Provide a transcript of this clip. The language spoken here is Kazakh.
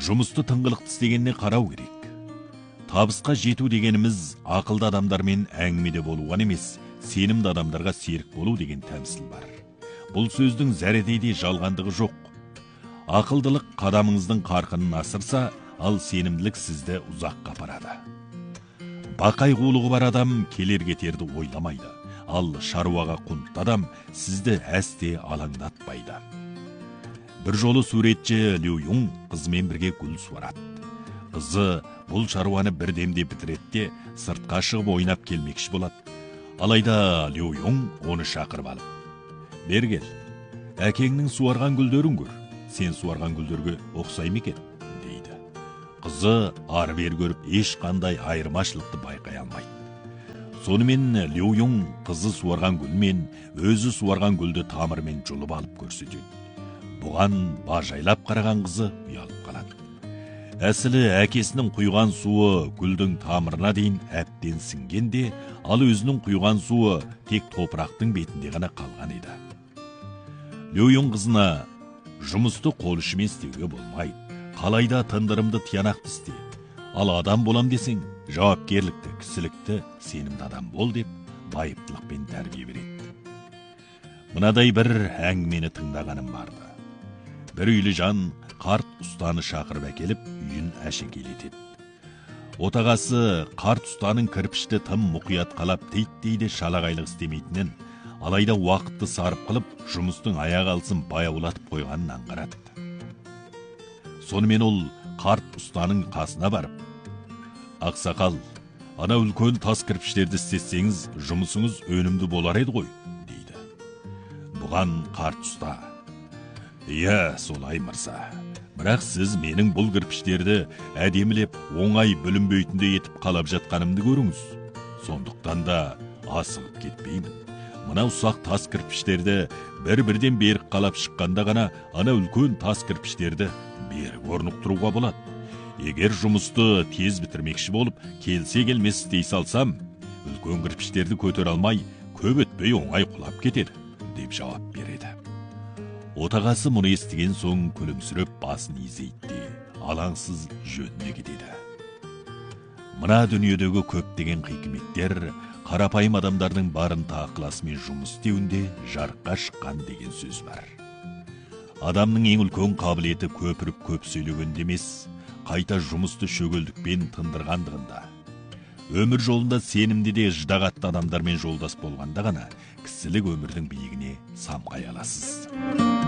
Жұмысты тыңғылықты істегеніне қарау керек. Табысқа жету дегеніміз ақылды адамдармен әңгімеде болуған емес, сенімді адамдарға серік болу деген тәмсіл бар. Бұл сөздің зәредейде жалғандығы жоқ. Ақылдылық қадамыңыздың қарқынын асырса, ал сенімділік сізді ұзаққа апарады. Бақай қулығы бар адам келер кетерді ойламайды, ал шаруаға құнтты адам сізді әсте алаңдатпайды. Бір жолы суретші Лю Юн қызымен бірге гүл суарады. Қызы бұл шаруаны бір демде бітіретте сыртқа шығып ойнап келмекші болады. Алайда Лю Юн оны шақырып алып: «Бері кел, әкеңнің суарған гүлдерін көр, сен суарған гүлдерге ұқсай ма екен?» дейді. Қызы ары-бері көріп ешқандай айырмашылықты байқай алмайды. Сонымен Лю Юн қызы суарған гүл мен өзі суарған гүлді тамырмен жұлып алып көрсетеді. Бұған бажайлап қараған қызы ұялып қалады. Әсілі әкесінің құйған суы гүлдің тамырына дейін әбден сіңгенде, ал өзінің құйған суы тек топырақтың бетінде ғана қалған еді. Лю Юн қызына: «Жұмысты қол ұшымен істеуге болмайды. Қалайда тындырымды тиянақты істе. Ал адам болам десең, жауапкерлікті, кісілікті, сенімді адам бол» деп байыптылықпен тәрбие береді. Мынадай бір әңгімені тыңдағаным барды. Бір үйлі жан қарт ұстаны шақырып әкеліп, үйін әшекейлетеді. Отағасы қарт ұстаның кірпішті тым мұқият қалап дейді шалағайлық істемейтінін, алайда уақытты сарып қылып, жұмыстың аяқ алсын баяулатып қойғанын аңғарады. Сонымен ол қарт ұстаның қасына барып: «Ақсақал, ана үлкен тас кірпіштерді істесеңіз, жұмысыңыз өнімді болар еді ғой», дейді. Бұған қарт ұста: «Иә, солай мырза. Бірақ сіз менің бұл кірпіштерді әдемілеп, оңай бүлінбейтіндей етіп қалап жатқанымды көріңіз. Сондықтан да асығып кетпеймін. Мына ұсақ тас кірпіштерді бір-бірден берік қалап шыққанда ғана ана үлкен тас кірпіштерді берік орнықтыруға болады. Егер жұмысты тез бітірмекші болып, келсе келмес істей салсам, үлкен кірпіштерді көтер алмай, көп өтпей оңай құлап кетер», деп жауап береді. Отағасы мұны естіген соң күлімсіреп басын изейді, алаңсыз жөніне кетеді. Мына дүниедегі көптеген хикметтер қарапайым адамдардың барынта ықыласымен жұмыс істеуінде жарыққа шыққан деген сөз бар. Адамның ең үлкен қабілеті көпіріп көп сөйлегенде емес, қайта жұмысты шөгелдікпен тындырғандығында. Өмір жолында сенімді де ждағатты адамдармен жолдас болғанда ғана кісілік өмірдің биігіне самғай аласыз.